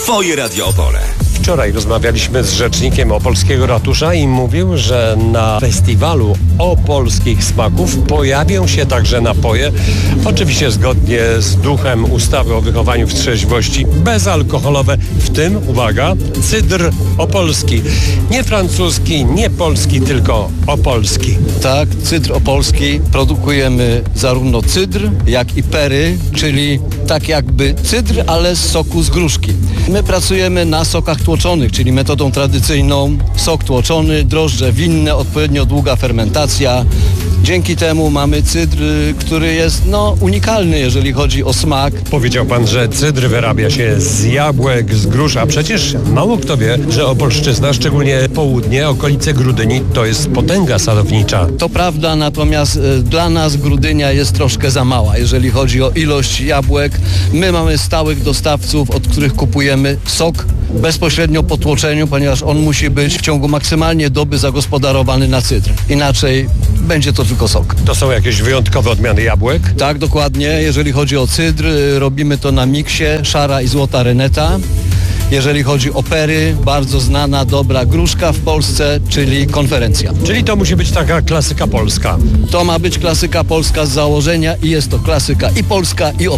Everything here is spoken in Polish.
Twoje Radio Opole. Wczoraj rozmawialiśmy z rzecznikiem opolskiego ratusza i mówił, że na festiwalu opolskich smaków pojawią się także napoje, oczywiście zgodnie z duchem ustawy o wychowaniu w trzeźwości, bezalkoholowe, w tym, uwaga, cydr opolski. Nie francuski, nie polski, tylko opolski. Tak, cydr opolski. Produkujemy zarówno cydr, jak i pery, czyli tak jakby cydr, ale z soku z gruszki. My pracujemy na sokach tłoczonych, czyli metodą tradycyjną. Sok tłoczony, drożdże winne, odpowiednio długa fermentacja. Dzięki temu mamy cydr, który jest unikalny, jeżeli chodzi o smak. Powiedział pan, że cydr wyrabia się z jabłek, z grusz, a przecież mało kto wie, że Opolszczyzna, szczególnie południe, okolice Grudyni, to jest potęga sadownicza. To prawda, natomiast dla nas Grudynia jest troszkę za mała, jeżeli chodzi o ilość jabłek. My mamy stałych dostawców, od których kupujemy sok bezpośrednio po tłoczeniu, ponieważ on musi być w ciągu maksymalnie doby zagospodarowany na cydr. Inaczej będzie to tylko sok. To są jakieś wyjątkowe odmiany jabłek? Tak, dokładnie. Jeżeli chodzi o cydr, robimy to na miksie szara i złota reneta. Jeżeli chodzi o pery, bardzo znana, dobra gruszka w Polsce, czyli konferencja. Czyli to musi być taka klasyka polska. To ma być klasyka polska z założenia i jest to klasyka i polska, i